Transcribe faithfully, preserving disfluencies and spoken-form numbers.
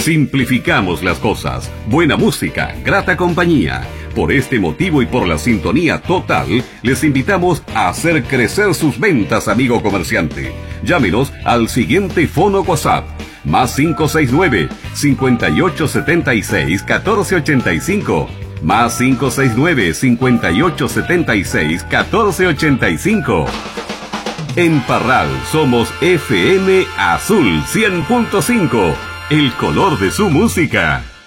Simplificamos las cosas. Buena música, grata compañía. Por este motivo y por la sintonía total, les invitamos a hacer crecer sus ventas, amigo comerciante. Llámenos al siguiente fono WhatsApp. Más cinco seis nueve, cinco ocho siete seis, uno cuatro ocho cinco. Más cinco seis nueve, cinco ocho siete seis, uno cuatro ocho cinco. En Parral somos F M Azul cien punto cinco. El color de su música.